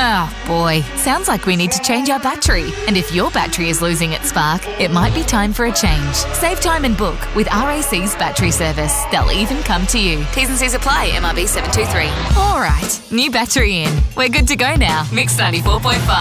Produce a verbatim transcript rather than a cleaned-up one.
Oh boy, sounds like we need to change our battery. And if your battery is losing its spark, it might be time for a change. Save time and book with R A C's battery service. They'll even come to you. T's and C's apply, M R B seven two three. All right, new battery in. We're good to go now. Mix ninety-four point five.